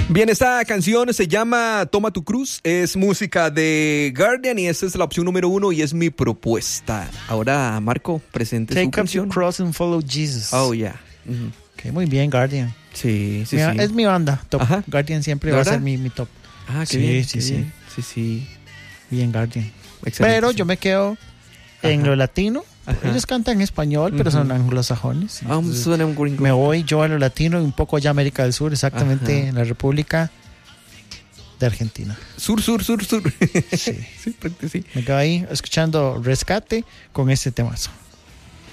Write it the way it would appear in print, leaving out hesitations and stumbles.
Bien, esta canción se llama Toma tu cruz, es música de Guardian y esta es la opción número 1 y es mi propuesta. Ahora, Marco, presente su canción. Take up your cross and follow Jesus. Oh, yeah. Okay, muy bien, Guardian. Sí. Es mi banda, top. Ajá. Guardian siempre va a ser mi top. Ah, qué sí, bien. Sí, qué sí. bien. Sí. Bien, Guardian. Excelente, pero sí. yo me quedo en lo latino. Ellos cantan en español, pero son anglosajones. Suena un gringo. Me voy yo a lo latino y un poco allá a América del Sur, exactamente en la República de Argentina. Sur. Sí. Sí. Me quedo ahí escuchando Rescate con este temazo.